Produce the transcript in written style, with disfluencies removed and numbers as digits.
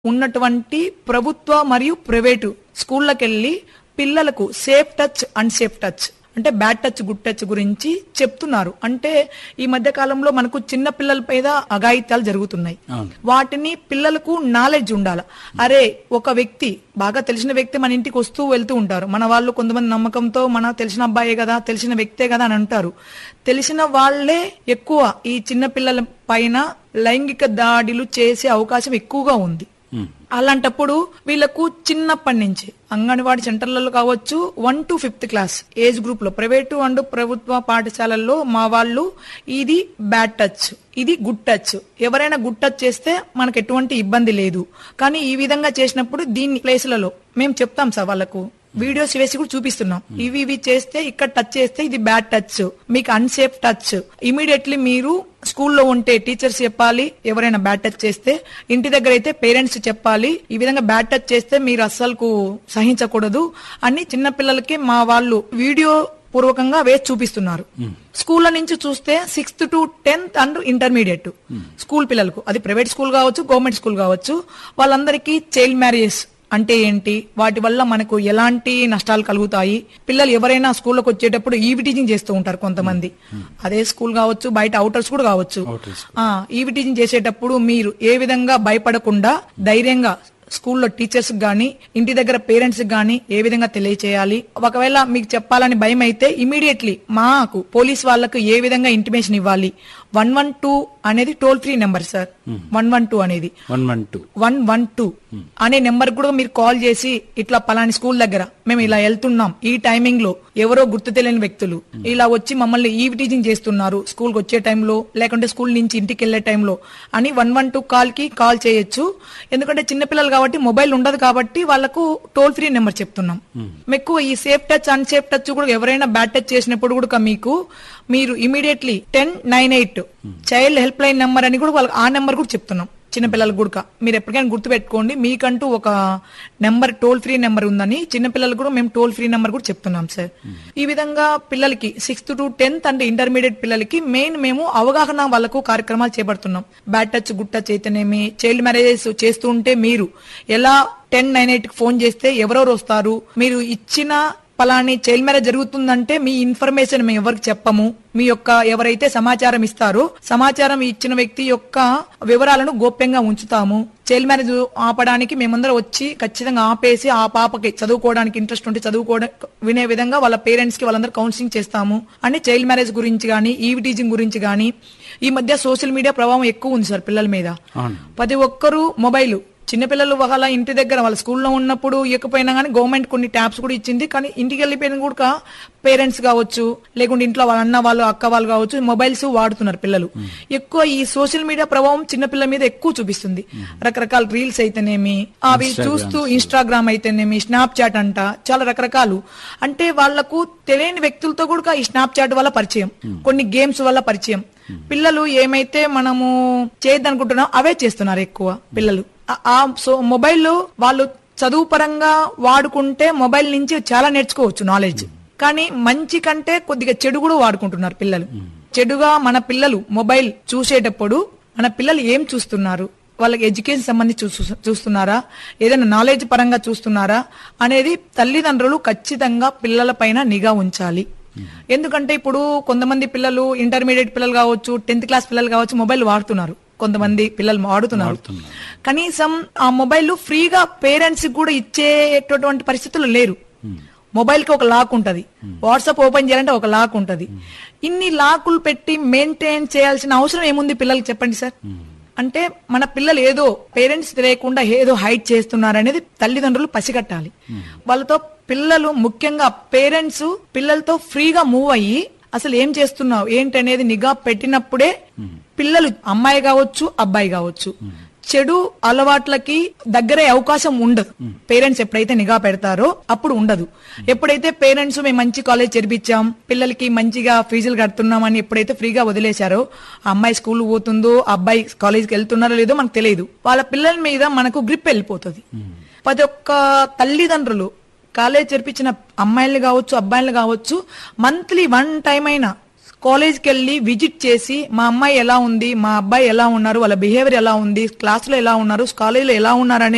ఉన్నటువంటి ప్రభుత్వ మరియు ప్రైవేటు స్కూళ్ళకెళ్ళి పిల్లలకు సేఫ్ టచ్ అన్సేఫ్ టచ్ అంటే బ్యాడ్ టచ్ గుడ్ టచ్ గురించి చెప్తున్నారు. అంటే ఈ మధ్య కాలంలో మనకు చిన్న పిల్లల మీద అఘాయిత్యాలు జరుగుతున్నాయి. వాటిని పిల్లలకు నాలెడ్జ్ ఉండాలి. అరే, ఒక వ్యక్తి బాగా తెలిసిన వ్యక్తి మన ఇంటికి వస్తూ వెళ్తూ ఉంటారు. మన వాళ్ళు కొంతమంది నమ్మకంతో మన తెలిసిన అబ్బాయే కదా, తెలిసిన వ్యక్తే కదా అని అంటారు. తెలిసిన వాళ్లే ఎక్కువ ఈ చిన్న పిల్లల పైన లైంగిక దాడులు చేసే అవకాశం ఎక్కువగా ఉంది. అలాంటప్పుడు వీళ్లకు చిన్నప్పటి నుంచి అంగన్వాడీ సెంటర్లలో కావచ్చు 1 to 5th class age group లో ప్రైవేటు అండ్ ప్రభుత్వ పాఠశాలల్లో మా వాళ్ళు ఇది బ్యాడ్ టచ్, ఇది గుడ్ టచ్, ఎవరైనా గుడ్ టచ్ చేస్తే మనకు ఎటువంటి ఇబ్బంది లేదు. కానీ ఈ విధంగా చేసినప్పుడు దీన్ని ప్లేసులలో మేము చెప్తాం సార్, వాళ్ళకు వీడియోస్ వేసి కూడా చూపిస్తున్నాం. ఇవి చేస్తే ఇక్కడ టచ్ చేస్తే ఇది బ్యాడ్ టచ్, మీకు అన్సేఫ్ టచ్. ఇమీడియట్లీ మీరు స్కూల్లో ఉంటే టీచర్స్ చెప్పాలి, ఎవరైనా బ్యాడ్ టచ్ చేస్తే. ఇంటి దగ్గర అయితే పేరెంట్స్ చెప్పాలి, ఈ విధంగా బ్యాడ్ టచ్ చేస్తే మీరు అస్సలు సహించకూడదు అని చిన్న పిల్లలకి మా వాళ్ళు వీడియో పూర్వకంగా వేసి చూపిస్తున్నారు. స్కూల్ నుంచి చూస్తే 6th to 10th and intermediate school పిల్లలకు, అది ప్రైవేట్ స్కూల్ కావచ్చు, గవర్నమెంట్ స్కూల్ కావచ్చు, వాళ్ళందరికీ చైల్డ్ మ్యారేజెస్ అంటే ఏంటి, వాటి వల్ల మనకు ఎలాంటి నష్టాలు కలుగుతాయి, పిల్లలు ఎవరైనా స్కూల్లోకి వచ్చేటప్పుడు ఈవి టీచింగ్ చేస్తూ ఉంటారు కొంతమంది. అదే స్కూల్ కావచ్చు, బయట అవుటర్స్ కూడా కావచ్చు. ఈవి టీచింగ్ చేసేటప్పుడు మీరు ఏ విధంగా భయపడకుండా ధైర్యంగా స్కూల్లో టీచర్స్ గానీ ఇంటి దగ్గర పేరెంట్స్ గానీ ఏ విధంగా తెలియచేయాలి. ఒకవేళ మీకు చెప్పాలని భయం అయితే ఇమీడియట్లీ మాకు పోలీస్ వాళ్లకు ఏ విధంగా ఇంటిమేషన్ ఇవ్వాలి. 112 అనేది టోల్ ఫ్రీ నెంబర్ సార్. 112 అనేది 112 అనే నెంబర్ కూడా మీరు కాల్ చేసి ఇట్లా పలాని స్కూల్ దగ్గర మేము ఇలా వెళ్తున్నాం, ఈ టైమింగ్ లో ఎవరో గుర్తు తెలియని వ్యక్తులు ఇలా వచ్చి మమ్మల్ని ఈవ్ టీచింగ్ చేస్తున్నారు స్కూల్ కి వచ్చే టైంలో, లేకుంటే స్కూల్ నుంచి ఇంటికి వెళ్లే టైంలో అని 112 కాల్ చేయొచ్చు. ఎందుకంటే చిన్నపిల్లలు కాబట్టి మొబైల్ ఉండదు కాబట్టి వాళ్ళకు టోల్ ఫ్రీ నెంబర్ చెప్తున్నాం. మీకు ఈ సేఫ్ టచ్ అన్సేఫ్ టచ్ కూడా ఎవరైనా బ్యాడ్ టచ్ చేసినప్పుడు కూడా మీరు immediately 1098 child help line number అని కూడా వాళ్ళకి ఆ నెంబర్ కూడా చెప్తున్నాం చిన్నపిల్లలకు కూడా. మీరు ఎప్పటికైనా గుర్తు పెట్టుకోండి, మీకంటూ ఒక నెంబర్ టోల్ ఫ్రీ నెంబర్ ఉందని చిన్నపిల్లలకు కూడా మేము టోల్ ఫ్రీ నెంబర్ కూడా చెప్తున్నాం సార్. ఈ విధంగా పిల్లలకి 6th to 10th and intermediate పిల్లలకి మెయిన్ మేము అవగాహన వాళ్ళకు కార్యక్రమాలు చేపడుతున్నాం. బ్యాడ్ టచ్ గుడ్ టచ్ అయితేనేమి, చైల్డ్ మ్యారేజెస్ చేస్తూ ఉంటే మీరు ఎలా 1098 ఫోన్ చేస్తే ఎవరెవరు వస్తారు, మీరు ఇచ్చిన పలాని చైల్డ్ మ్యారేజ్ జరుగుతుందంటే మీ ఇన్ఫర్మేషన్ మేము ఎవరికి చెప్పము, మీ యొక్క ఎవరైతే సమాచారం ఇస్తారో సమాచారం ఇచ్చిన వ్యక్తి యొక్క వివరాలను గోప్యంగా ఉంచుతాము. చైల్డ్ మ్యారేజ్ ఆపడానికి మేమందరం వచ్చి ఖచ్చితంగా ఆపేసి ఆ పాపకి చదువుకోవడానికి ఇంట్రెస్ట్ ఉంటే చదువుకోవడం వినే విధంగా వాళ్ళ పేరెంట్స్ కి వాళ్ళందరూ కౌన్సిలింగ్ చేస్తాము అని. చైల్డ్ మ్యారేజ్ గురించి గానీ, ఈవి టీచింగ్ గురించి గానీ, ఈ మధ్య సోషల్ మీడియా ప్రభావం ఎక్కువ ఉంది సార్ పిల్లల మీద. ప్రతి ఒక్కరూ మొబైల్, చిన్నపిల్లలు వాళ్ళ ఇంటి దగ్గర వాళ్ళ స్కూల్లో ఉన్నప్పుడు ఇవ్వకపోయినా కానీ గవర్నమెంట్ కొన్ని ట్యాబ్స్ కూడా ఇచ్చింది. కానీ ఇంటికి వెళ్ళిపోయిన కూడా పేరెంట్స్ కావచ్చు, లేకుంటే ఇంట్లో వాళ్ళ అన్న వాళ్ళు అక్క వాళ్ళు కావచ్చు, మొబైల్స్ వాడుతున్నారు పిల్లలు. ఎక్కువ ఈ సోషల్ మీడియా ప్రభావం చిన్నపిల్లల మీద ఎక్కువ చూపిస్తుంది. రకరకాల రీల్స్ అయితేనేమి, అవి చూస్తూ ఇన్స్టాగ్రామ్ అయితేనేమి, స్నాప్ చాట్ అంట, చాలా రకరకాలు. అంటే వాళ్లకు తెలియని వ్యక్తులతో కూడా ఈ స్నాప్ చాట్ వల్ల పరిచయం, కొన్ని గేమ్స్ వల్ల పరిచయం. పిల్లలు ఏమైతే మనము చేయొద్దనుకుంటున్నాం అవే చేస్తున్నారు ఎక్కువ పిల్లలు. మొబైల్ వాళ్ళు చదువు పరంగా వాడుకుంటే మొబైల్ నుంచి చాలా నేర్చుకోవచ్చు నాలెడ్జ్. కానీ మంచి కంటే కొద్దిగా చెడు కూడా వాడుకుంటున్నారు పిల్లలు. చెడుగా మన పిల్లలు మొబైల్ చూసేటప్పుడు మన పిల్లలు ఏం చూస్తున్నారు, వాళ్ళకి ఎడ్యుకేషన్ సంబంధించి చూస్తున్నారా, ఏదైనా నాలెడ్జ్ పరంగా చూస్తున్నారా అనేది తల్లిదండ్రులు ఖచ్చితంగా పిల్లల పైన నిఘా ఉంచాలి. ఎందుకంటే ఇప్పుడు కొంతమంది పిల్లలు ఇంటర్మీడియట్ పిల్లలు కావచ్చు, 10th క్లాస్ పిల్లలు కావచ్చు మొబైల్ వాడుతున్నారు. కొంతమంది పిల్లలు వాడుతున్నారు. కనీసం ఆ మొబైల్ ఫ్రీగా పేరెంట్స్ కూడా ఇచ్చేటటువంటి పరిస్థితులు లేరు. మొబైల్ కి ఒక లాక్ ఉంటది, వాట్సాప్ ఓపెన్ చేయాలంటే ఒక లాక్ ఉంటది. ఇన్ని లాకులు పెట్టి మెయింటైన్ చేయాల్సిన అవసరం ఏముంది పిల్లలకి చెప్పండి సార్. అంటే మన పిల్లలు ఏదో పేరెంట్స్ తెలియకుండా ఏదో హైడ్ చేస్తున్నారు అనేది తల్లిదండ్రులు పసిగట్టాలి. వాళ్ళతో పిల్లలు ముఖ్యంగా పేరెంట్స్ పిల్లలతో ఫ్రీగా మూవ్ అయ్యి అసలు ఏం చేస్తున్నావు ఏంటి అనేది నిఘా పెట్టినప్పుడే పిల్లలు అమ్మాయి కావచ్చు అబ్బాయి కావచ్చు చెడు అలవాట్లకి దగ్గరే అవకాశం ఉండదు. పేరెంట్స్ ఎప్పుడైతే నిఘా పెడతారో అప్పుడు ఉండదు. ఎప్పుడైతే పేరెంట్స్ మేము మంచి కాలేజ్ చేర్పించాం, పిల్లలకి మంచిగా ఫీజులు కడుతున్నాం అని ఎప్పుడైతే ఫ్రీగా వదిలేశారో, ఆ అమ్మాయి స్కూల్ పోతుందో అబ్బాయి కాలేజ్కి వెళ్తున్నారో లేదో మనకు తెలియదు. వాళ్ళ పిల్లల మీద మనకు గ్రిప్ వెళ్ళిపోతుంది. ప్రతి ఒక్క తల్లిదండ్రులు కాలేజ్ చేర్పించిన అమ్మాయిలు కావచ్చు అబ్బాయిలు కావచ్చు మంత్లీ 1 టైం అయినా కాలేజ్కి వెళ్ళి విజిట్ చేసి మా అమ్మాయి ఎలా ఉంది, మా అబ్బాయి ఎలా ఉన్నారు, వాళ్ళ బిహేవియర్ ఎలా ఉంది, క్లాస్ లో ఎలా ఉన్నారు, కాలేజ్ లో ఎలా ఉన్నారు